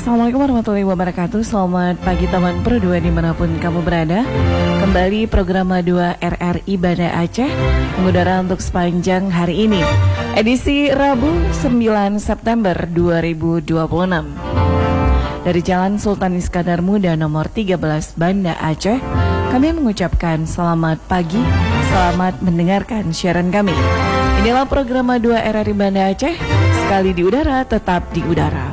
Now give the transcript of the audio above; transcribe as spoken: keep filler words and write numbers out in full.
Assalamualaikum warahmatullahi wabarakatuh. Selamat pagi teman Pro dua dimanapun kamu berada. Kembali program dua R R I Banda Aceh mengudara untuk sepanjang hari ini, edisi Rabu sembilan September dua ribu dua puluh enam. Dari Jalan Sultan Iskandar Muda nomor tiga belas Banda Aceh, kami mengucapkan selamat pagi, selamat mendengarkan siaran kami. Inilah program dua R R I Banda Aceh, sekali di udara tetap di udara.